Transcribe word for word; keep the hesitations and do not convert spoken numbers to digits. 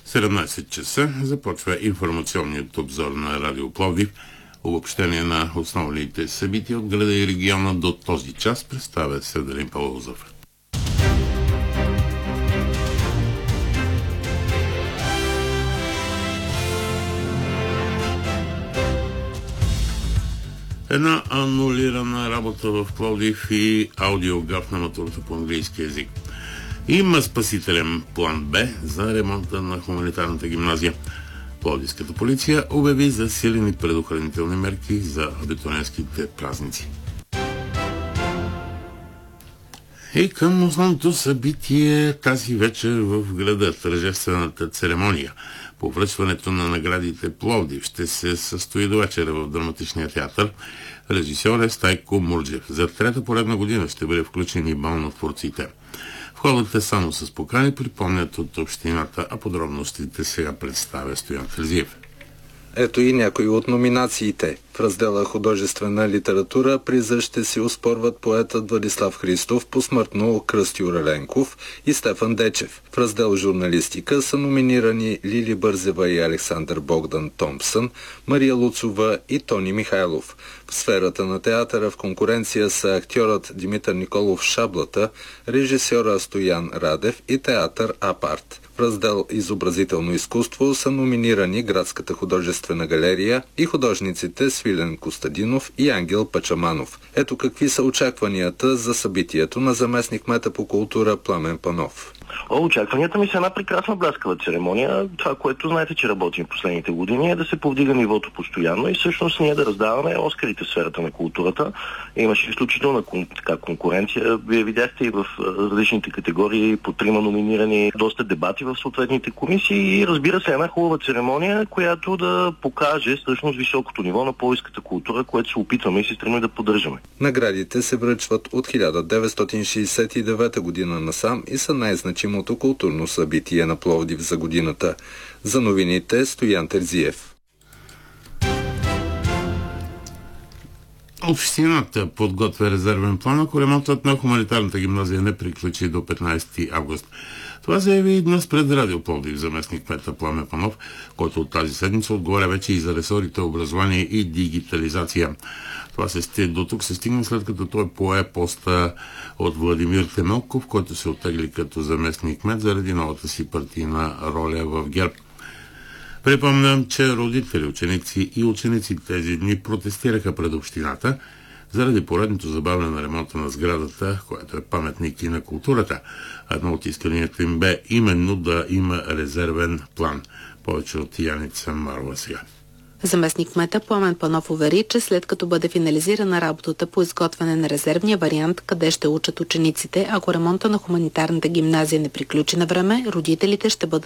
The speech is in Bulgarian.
седемнайсет часа започва информационният обзор на Радио Пловдив. Обобщение на основните събития от града и региона до този час представя Севделин Павлозов. Една анулирана работа в Пловдив и аудиогаф на матурата по английски език. Има спасителен план Б за ремонта на хуманитарната гимназия. Пловдивската полиция обяви засилени предохранителни мерки за абитуриентските празници. И към основното събитие тази вечер в града, тържествената церемония по връчването на наградите Пловдив ще се състои до вечера в Драматичния театър. Режисьор е Стайко Мурджев. За трета поредна година ще бъде включен и бал на творците. Входът е само с покани, припомнят от общината, а подробностите сега представя Стоян Терзиев. Ето и някои от номинациите. В раздела художествена литература приза ще си оспорват поетът Владислав Христов, посмъртно Кръстю Раленков и Стефан Дечев. В раздел журналистика са номинирани Лили Бързева и Александър Богдан Томпсън, Мария Луцова и Тони Михайлов. В сферата на театъра в конкуренция са актьорът Димитър Николов Шаблата, режисьора Стоян Радев и театър Апарт. В раздел изобразително изкуство са номинирани Градската художествена галерия и художниците Свилен Костадинов и Ангел Пачаманов. Ето какви са очакванията за събитието на заместник-кмета по култура Пламен Панов. О, очакванията ми са една прекрасна бляскава церемония. Това, което знаете, че работим в последните години, е да се повдига нивото постоянно и всъщност ние да раздаваме Оскарите в сферата на културата. Имаше изключителна така, конкуренция. Вие видяхте и в различните категории по трима номинирани, доста дебати в съответните комисии и разбира се една хубава церемония, която да покаже всъщност високото ниво на пловдивската култура, което се опитваме и се стремим да поддържаме. Наградите се връчват от хиляда деветстотин шейсет и девета година насам и са най-значимото културно събитие на Пловдив за годината. За новините Стоян Терзиев. Общината подготвя резервен план, ако ремонтът на хуманитарната гимназия не приключи до петнайсети август. Това заяви и днес пред Радио Пловдив заместник-кмета Пламен Панов, който от тази седмица отговаря вече и за ресорите образование и дигитализация. Това се стиг, до тук се стигна след като той пое поста от Владимир Темелков, който се оттегли като заместник-кмет заради новата си партийна роля в ГЕРБ. Припомням, че родители, ученици и ученици тези дни протестираха пред общината заради поредното забавяне на ремонта на сградата, която е паметник и на културата. Едно от исканията им бе именно да има резервен план. Повече от Яница Марова сега. Заместник-кмета Пламен Панов увери, че след като бъде финализирана работата по изготвяне на резервния вариант, къде ще учат учениците, ако ремонта на хуманитарната гимназия не приключи на време, родителите ще бъдат